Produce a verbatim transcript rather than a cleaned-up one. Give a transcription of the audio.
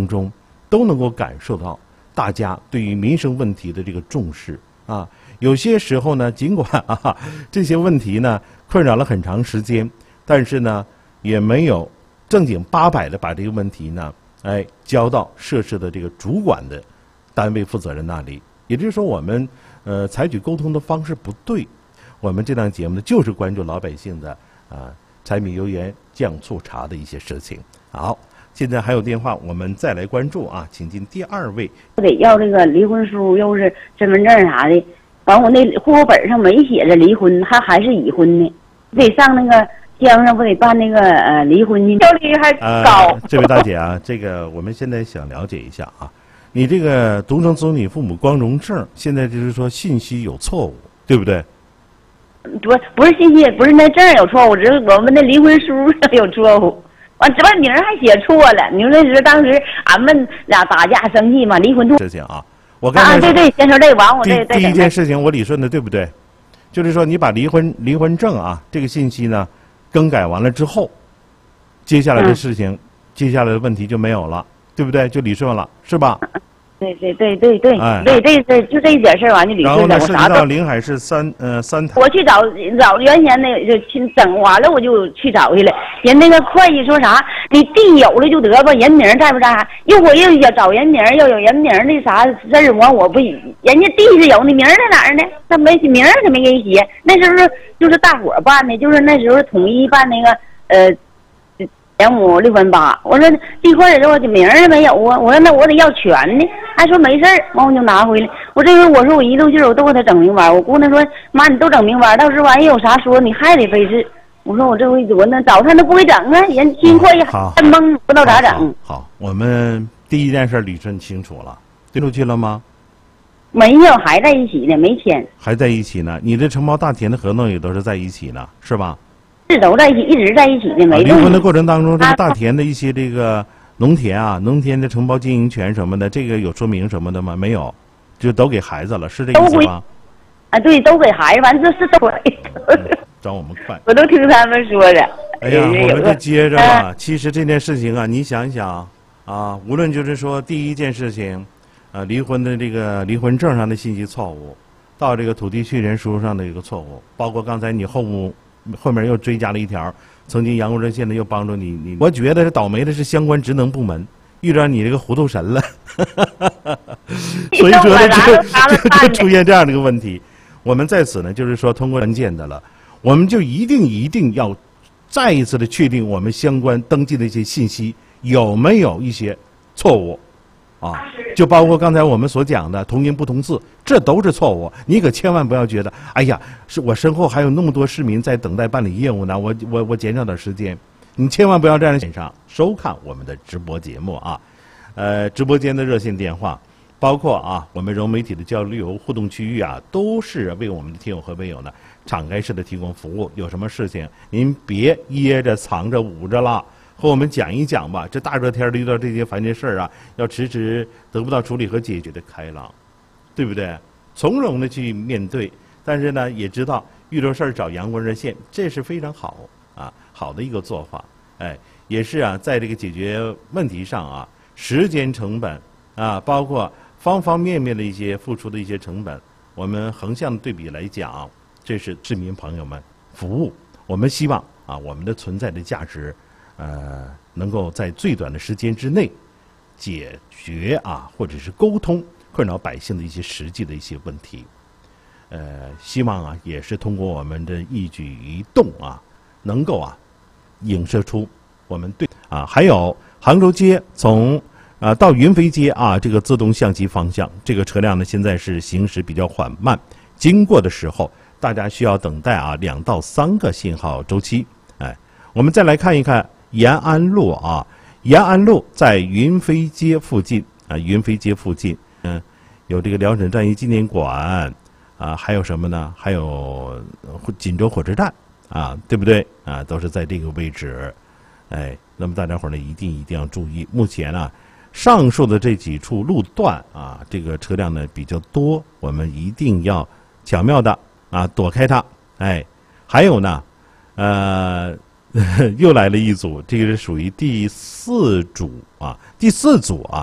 当中，都能够感受到大家对于民生问题的这个重视啊。有些时候呢，尽管啊这些问题呢困扰了很长时间，但是呢也没有正经八百的把这个问题呢，哎交到涉事的这个主管的单位负责人那里。也就是说，我们呃采取沟通的方式不对。我们这档节目呢，就是关注老百姓的啊柴米油盐酱醋茶的一些事情。好，现在还有电话，我们再来关注啊，请进第二位。 我得要这个离婚书，又是身份证啥的。完，我那户口本上没写着离婚，还还是已婚呢，得上那个乡上不得办那个呃离婚去，效率还高。 呃、这位大姐啊，这个我们现在想了解一下啊，你这个独生子女父母光荣证，现在就是说信息有错误，对不对？ 不不是信息，不是那证有错误，只是我们的离婚书上有错误。完，这完名还写错了。你说那时当时俺们俩打架生气嘛，离婚事情啊。我刚才啊，对对，先说这个，完我再第第一件事情我理顺的对不对？就是说你把离婚离婚证啊这个信息呢更改完了之后，接下来的事情、嗯、接下来的问题就没有了，对不对？就理顺了，是吧？ 对对对对对， 哎， 对对对，就这一点事儿完就理顺了。 然后呢，涉及到临海市三呃三台， 我去找找原先那个就去整完了，我就去找去了。人那个会计说啥，你地有了就得吧，人名在不在？一会儿又要找人名，要有人名的啥事儿，完我不，人家地是有，你名在哪儿呢？他没名他没给你写。那时候就是大伙儿办的，就是那时候统一办那个呃。两亩六分八，我说地块儿我名儿没有啊，我说那我得要全呢，还说没事儿，完我就拿回来。我这回我说我一溜劲儿我都给他整明白，我姑娘说妈你都整明白，到时候万一有啥说你还得费事。我说我这回我那早餐都不会整啊，人新会计还懵不知道咋整。 好，好，我们第一件事理顺清楚了，对出去了吗？ 没有，还在一起呢，没签。 还在一起呢，你的承包大田的合同也都是在一起呢，是吧？ 是都在一起，一直在一起的，没离婚的过程当中，这个大田的一些这个农田啊，农田的承包经营权什么的，这个有说明什么的吗？没有，就都给孩子了，是这意思吗？ 啊，对，都给孩子，完这是都。 找我们快。 我都听他们说的。 哎呀，我们就接着吧。其实这件事情啊，你想一想啊，无论就是说第一件事情，呃，离婚的这个离婚证上的信息错误，到这个土地确认书上的一个错误，包括刚才你后母。后面又追加了一条，曾经杨国热现在又帮助你，你我觉得是倒霉的是相关职能部门遇到你这个糊涂神了，所以说呢就就就出现这样的一个问题。我们在此呢，就是说通过关键的了，我们就一定一定要再一次的确定我们相关登记的一些信息有没有一些错误。啊，就包括刚才我们所讲的同音不同字，这都是错误。你可千万不要觉得，哎呀，是我身后还有那么多市民在等待办理业务呢，我我我减少点时间。你千万不要这样想。收看我们的直播节目啊，呃，直播间的热线电话，包括啊我们融媒体的交流互动区域啊，都是为我们的听友和微友呢敞开式的提供服务。有什么事情，您别掖着、藏着、捂着了。和我们讲一讲吧，这大热天的遇到这些烦心事儿啊，要迟迟得不到处理和解决的开朗，对不对？从容的去面对，但是呢，也知道遇到事儿找阳光热线，这是非常好啊，好的一个做法。哎，也是啊，在这个解决问题上啊，时间成本啊，包括方方面面的一些付出的一些成本，我们横向对比来讲，这是市民朋友们服务。我们希望啊，我们的存在的价值。呃，能够在最短的时间之内解决啊，或者是沟通困扰百姓的一些实际的一些问题。呃，希望啊，也是通过我们的一举一动啊，能够啊，影射出我们对啊，还有杭州街从啊到云飞街啊这个自动向西方向，这个车辆呢现在是行驶比较缓慢，经过的时候大家需要等待啊两到三个信号周期。哎，我们再来看一看。延安路啊，延安路在云飞街附近啊，云飞街附近，嗯，有这个辽沈战役纪念馆啊，还有什么呢？还有锦州火车站啊，对不对啊？都是在这个位置。哎，那么大家伙呢，一定一定要注意。目前呢、啊，上述的这几处路段啊，这个车辆呢比较多，我们一定要巧妙的啊躲开它。哎，还有呢，呃。又来了一组，这个是属于第四组啊，第四组啊，